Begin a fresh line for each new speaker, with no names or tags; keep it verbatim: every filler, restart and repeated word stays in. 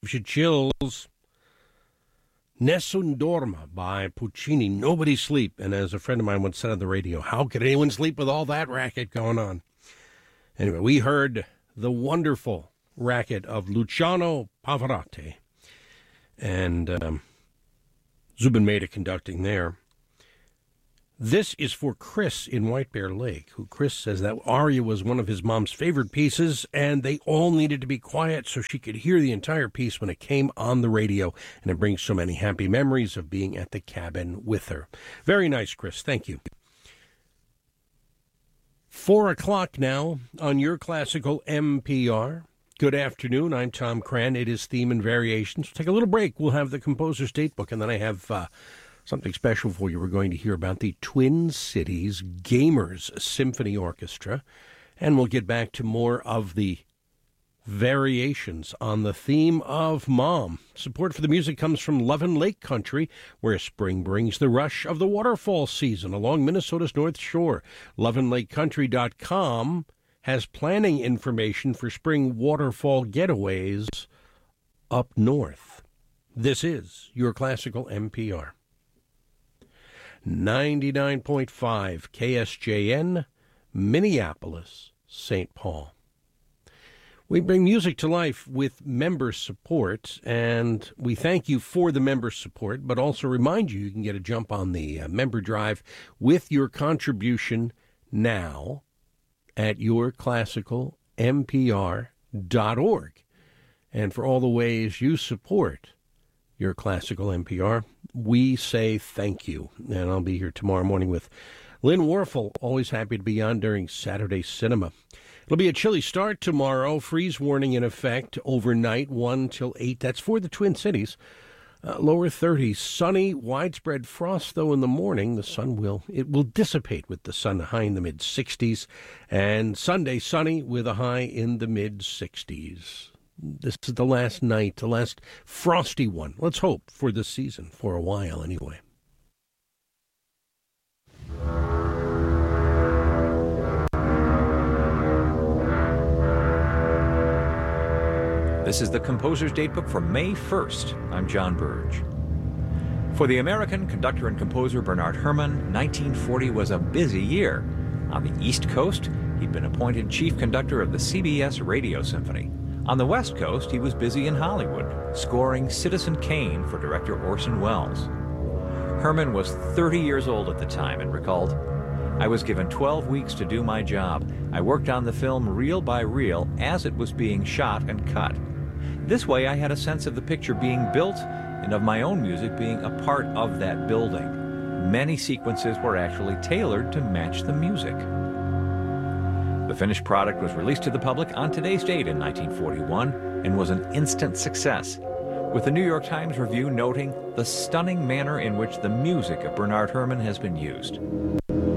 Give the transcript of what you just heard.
you chills. Nessun Dorma by Puccini. Nobody sleep. And as a friend of mine once said on the radio, how could anyone sleep with all that racket going on? Anyway, we heard the wonderful racket of Luciano Pavarotti and um, Zubin Mehta conducting there. This is for Chris in White Bear Lake, who Chris says that aria was one of his mom's favorite pieces, and they all needed to be quiet so she could hear the entire piece when it came on the radio, and it brings so many happy memories of being at the cabin with her. Very nice, Chris. Thank you. Four o'clock now on your classical M P R. Good afternoon. I'm Tom Cran. It is Theme and Variations. We'll take a little break. We'll have the composer's date book, and then I have uh, something special for you. We're going to hear about the Twin Cities Gamers Symphony Orchestra, and we'll get back to more of the variations on the theme of Mom. Support for the music comes from Lovin' Lake Country, where spring brings the rush of the waterfall season along Minnesota's North Shore. lovin lake country dot com has planning information for spring waterfall getaways up north. This is your classical M P R. ninety-nine point five K S J N, Minneapolis, Saint Paul. We bring music to life with member support, and we thank you for the member support, but also remind you you can get a jump on the uh, member drive with your contribution now at your classical M P R dot org. And for all the ways you support your classical M P R, we say thank you. And I'll be here tomorrow morning with Lynn Warfel, always happy to be on during Saturday Cinema. It'll be a chilly start tomorrow. Freeze warning in effect overnight, one till eight. That's for the Twin Cities. Uh, lower thirties. Sunny, widespread frost, though, in the morning. The sun will, it will dissipate with the sun high in the mid-sixties. And Sunday, sunny with a high in the mid-sixties. This is the last night, the last frosty one. Let's hope for the season, for a while anyway.
This is the Composer's Datebook for May first. I'm John Burge. For the American conductor and composer Bernard Herrmann, nineteen forty was a busy year. On the East Coast, he'd been appointed chief conductor of the C B S Radio Symphony. On the West Coast, he was busy in Hollywood, scoring Citizen Kane for director Orson Welles. Herrmann was thirty years old at the time and recalled, "I was given twelve weeks to do my job. I worked on the film reel by reel as it was being shot and cut. This way I had a sense of the picture being built and of my own music being a part of that building. Many sequences were actually tailored to match the music." The finished product was released to the public on today's date in nineteen forty-one and was an instant success, with the New York Times Review noting the stunning manner in which the music of Bernard Herrmann has been used.